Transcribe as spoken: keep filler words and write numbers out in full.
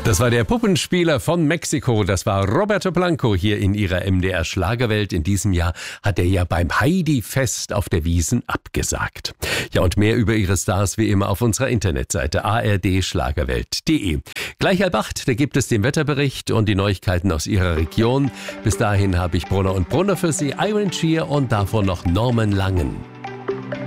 Das war der Puppenspieler von Mexiko, das war Roberto Blanco hier in ihrer M D R Schlagerwelt. In diesem Jahr hat er ja beim Heidi-Fest auf der Wiesn abgesagt. Ja, und mehr über ihre Stars wie immer auf unserer Internetseite a r d schlagerwelt punkt d e. Gleich halb acht, da gibt es den Wetterbericht und die Neuigkeiten aus ihrer Region. Bis dahin habe ich Brunner und Brunner für Sie, Iron Shear und davor noch Norman Langen.